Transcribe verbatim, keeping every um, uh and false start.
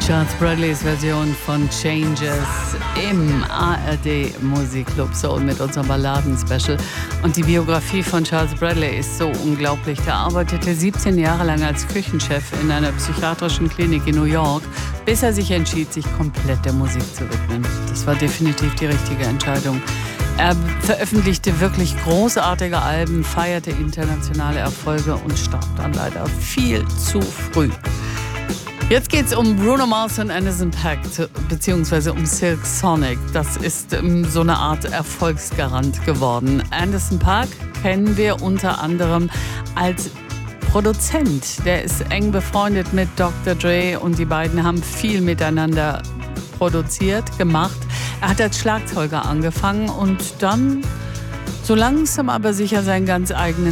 Charles Bradleys Version von Changes im A R D Musikclub Soul mit unserem Balladen-Special. Und die Biografie von Charles Bradley ist so unglaublich. Der arbeitete siebzehn Jahre lang als Küchenchef in einer psychiatrischen Klinik in New York, bis er sich entschied, sich komplett der Musik zu widmen. Das war definitiv die richtige Entscheidung. Er veröffentlichte wirklich großartige Alben, feierte internationale Erfolge und starb dann leider viel zu früh. Jetzt geht's um Bruno Mars und Anderson .Paak, beziehungsweise um Silk Sonic. Das ist ähm, so eine Art Erfolgsgarant geworden. Anderson .Paak kennen wir unter anderem als Produzent. Der ist eng befreundet mit Doktor Dre und die beiden haben viel miteinander produziert, gemacht. Er hat als Schlagzeuger angefangen und dann so langsam aber sicher seinen ganz eigenen